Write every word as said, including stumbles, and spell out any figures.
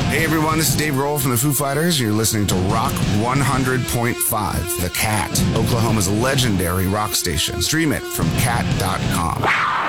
Hey everyone, this is Dave Grohl from the Foo Fighters. You're listening to Rock one hundred point five, The Cat, Oklahoma's legendary rock station. Stream it from cat dot com.